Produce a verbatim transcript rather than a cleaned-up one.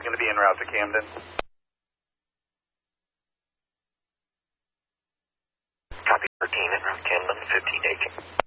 going to be en route to Camden. Copy thirteen, en route Camden, fifteen eighteen.